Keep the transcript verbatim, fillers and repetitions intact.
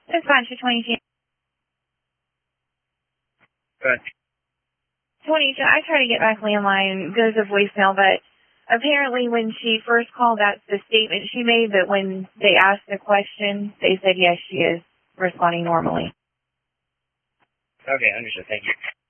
Dispatch to twenty-two. Good. twenty-two, I try to get back landline, goes to voicemail, but apparently when she first called, that's the statement she made, but when they asked the question, they said yes, she is responding normally. Okay, understood. Thank you.